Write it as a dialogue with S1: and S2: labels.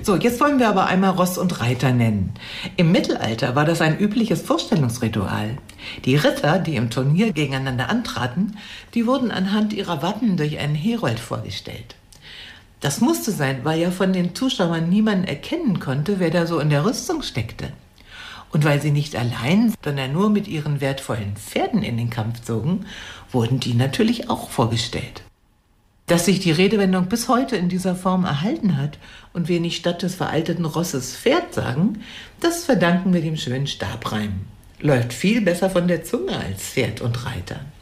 S1: So, jetzt wollen wir aber einmal Ross und Reiter nennen. Im Mittelalter war das ein übliches Vorstellungsritual. Die Ritter, die im Turnier gegeneinander antraten, die wurden anhand ihrer Wappen durch einen Herold vorgestellt. Das musste sein, weil ja von den Zuschauern niemand erkennen konnte, wer da so in der Rüstung steckte. Und weil sie nicht allein, sondern nur mit ihren wertvollen Pferden in den Kampf zogen, wurden die natürlich auch vorgestellt. Dass sich die Redewendung bis heute in dieser Form erhalten hat und wir nicht statt des veralteten Rosses Pferd sagen, das verdanken wir dem schönen Stabreim. Läuft viel besser von der Zunge als Pferd und Reiter.